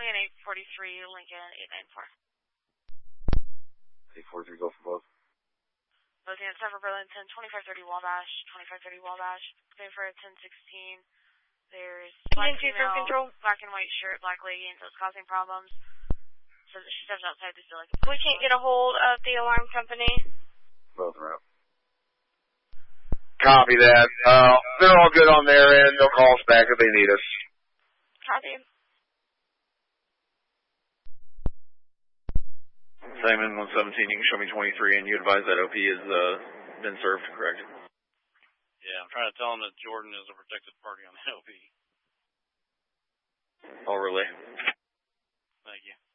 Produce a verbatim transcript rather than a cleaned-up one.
and eight forty-three Lincoln eight ninety-four. eight forty-three, go for both. Both units for Burlington, twenty-five thirty Wabash, twenty-five thirty Wabash. Same for ten sixteen. There's black female, control. Black and white shirt, black lady, and so it's causing problems. So she steps outside to steal like We can't get a hold of the alarm company. Both are out. Copy that. Uh, they're all good on their end. They'll call us back if they need us. Copy. Simon one seventeen, you can show me twenty-three, and you advise that O P has uh, been served, correct? Yeah, I'm trying to tell him that Jordan is a protected party on the O P. I'll relay. Thank you.